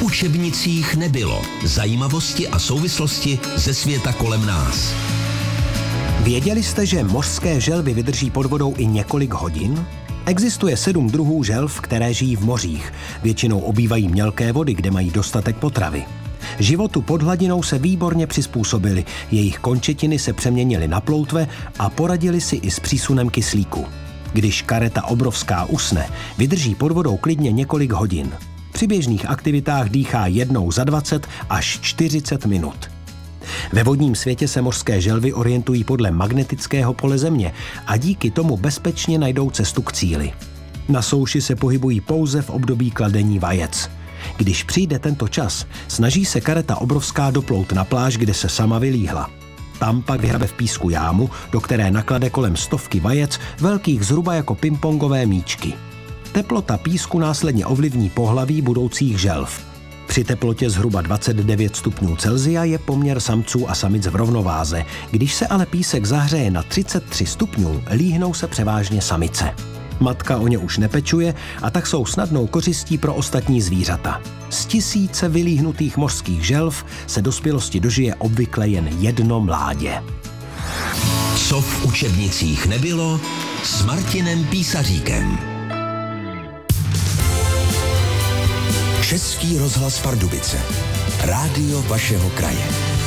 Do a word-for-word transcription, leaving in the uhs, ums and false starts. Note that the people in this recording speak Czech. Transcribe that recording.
učebnicích nebylo. Zajímavosti a souvislosti ze světa kolem nás. Věděli jste, že mořské želvy vydrží pod vodou i několik hodin? Existuje sedm druhů želv, které žijí v mořích. Většinou obývají mělké vody, kde mají dostatek potravy. Životu pod hladinou se výborně přizpůsobili, jejich končetiny se přeměnily na ploutve a poradili si i s přísunem kyslíku. Když kareta obrovská usne, vydrží pod vodou klidně několik hodin. Při běžných aktivitách dýchá jednou za dvacet až čtyřicet minut. Ve vodním světě se mořské želvy orientují podle magnetického pole Země a díky tomu bezpečně najdou cestu k cíli. Na souši se pohybují pouze v období kladení vajec. Když přijde tento čas, snaží se kareta obrovská doplout na pláž, kde se sama vylíhla. Tam pak vyhrabe v písku jámu, do které naklade kolem stovky vajec, velkých zhruba jako pingpongové míčky. Teplota písku následně ovlivní pohlaví budoucích želv. Při teplotě zhruba dvacet devět stupňů Celsia je poměr samců a samic v rovnováze. Když se ale písek zahřeje na třicet tři stupňů, líhnou se převážně samice. Matka o ně už nepečuje a tak jsou snadnou kořistí pro ostatní zvířata. Z tisíce vylíhnutých mořských želv se dospělosti dožije obvykle jen jedno mládě. Co v učebnicích nebylo s Martinem Písaříkem. Český rozhlas Pardubice. Rádio vašeho kraje.